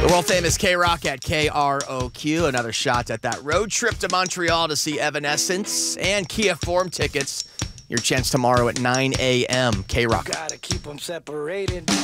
The world famous K-Rock at KROQ. Another shot at that road trip to Montreal to see Evanescence and Kia Forum tickets. Your chance tomorrow at 9 a.m. K-Rock. Gotta keep them separated.